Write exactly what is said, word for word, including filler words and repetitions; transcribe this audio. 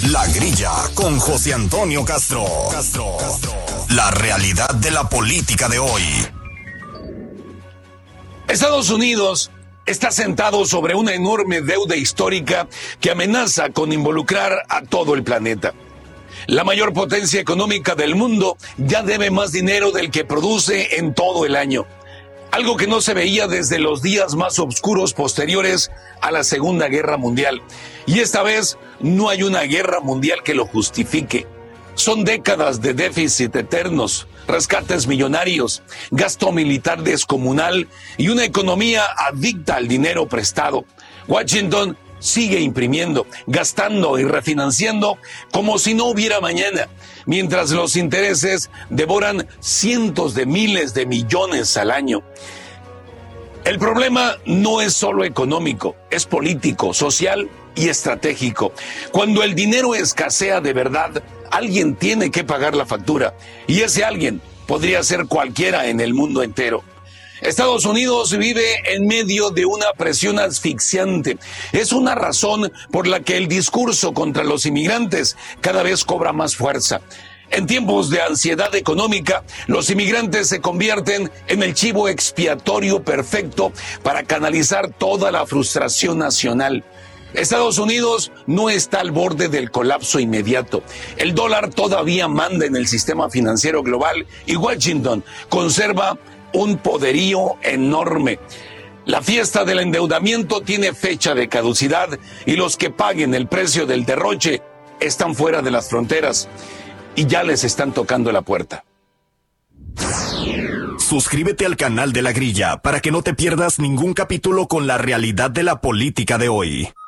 La Grilla con José Antonio Castro. Castro. La realidad de la política de hoy. Estados Unidos está sentado sobre una enorme deuda histórica que amenaza con involucrar a todo el planeta. La mayor potencia económica del mundo ya debe más dinero del que produce en todo el año. Algo que no se veía desde los días más oscuros posteriores a la Segunda Guerra Mundial. Y esta vez no hay una guerra mundial que lo justifique. Son décadas de déficit eternos, rescates millonarios, gasto militar descomunal y una economía adicta al dinero prestado. Washington sigue imprimiendo, gastando y refinanciando como si no hubiera mañana, mientras los intereses devoran cientos de miles de millones al año. El problema no es solo económico, es político, social y estratégico. Cuando el dinero escasea de verdad, alguien tiene que pagar la factura, y ese alguien podría ser cualquiera en el mundo entero. Estados Unidos vive en medio de una presión asfixiante. Es una razón por la que el discurso contra los inmigrantes cada vez cobra más fuerza. En tiempos de ansiedad económica, los inmigrantes se convierten en el chivo expiatorio perfecto para canalizar toda la frustración nacional. Estados Unidos no está al borde del colapso inmediato. El dólar todavía manda en el sistema financiero global y Washington conserva un poderío enorme. La fiesta del endeudamiento tiene fecha de caducidad y los que paguen el precio del derroche están fuera de las fronteras y ya les están tocando la puerta. Suscríbete al canal de La Grilla para que no te pierdas ningún capítulo con la realidad de la política de hoy.